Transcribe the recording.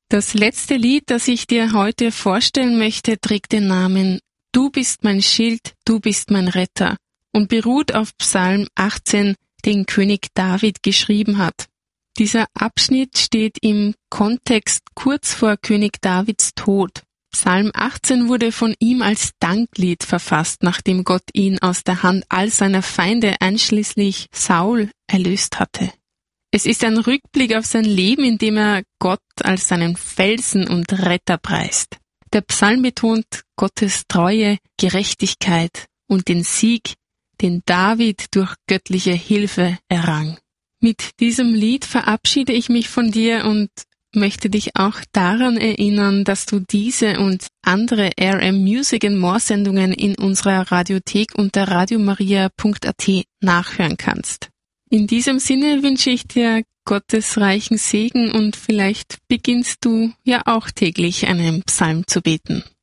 Das letzte Lied, das ich dir heute vorstellen möchte, trägt den Namen Du bist mein Schild, du bist mein Retter und beruht auf Psalm 18, den König David geschrieben hat. Dieser Abschnitt steht im Kontext kurz vor König Davids Tod. Psalm 18 wurde von ihm als Danklied verfasst, nachdem Gott ihn aus der Hand all seiner Feinde, einschließlich Saul, erlöst hatte. Es ist ein Rückblick auf sein Leben, in dem er Gott als seinen Felsen und Retter preist. Der Psalm betont Gottes Treue, Gerechtigkeit und den Sieg, den David durch göttliche Hilfe errang. Mit diesem Lied verabschiede ich mich von dir und möchte dich auch daran erinnern, dass du diese und andere RM Music and More Sendungen in unserer Radiothek unter radiomaria.at nachhören kannst. In diesem Sinne wünsche ich dir Gottes reichen Segen und vielleicht beginnst du ja auch täglich einen Psalm zu beten.